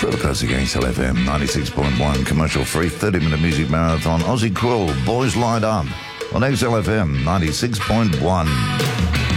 Silver Coast against LFM 96.1, commercial free 30-minute music marathon. Aussie Quill, Boys Light Up on XLFM 96.1.